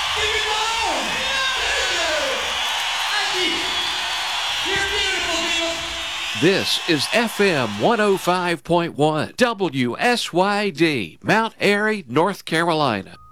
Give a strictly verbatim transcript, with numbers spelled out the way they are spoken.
Give it more! You're beautiful, Beatles! This is F M one oh five point one W S Y D, Mount Airy, North Carolina.